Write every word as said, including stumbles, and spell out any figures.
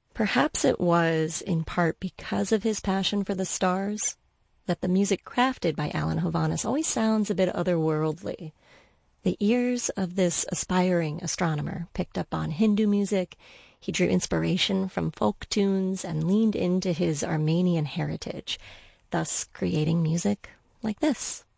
Perhaps it was, in part because of his passion for the stars, that the music crafted by Alan Hovhaness always sounds a bit otherworldly. The ears of this aspiring astronomer picked up on Hindu music. He drew inspiration from folk tunes and leaned into his Armenian heritage, thus creating music like this.